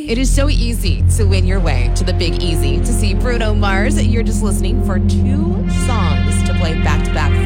It is so easy to win your way to the Big Easy to see Bruno Mars. You're just listening for 2 songs to play back to back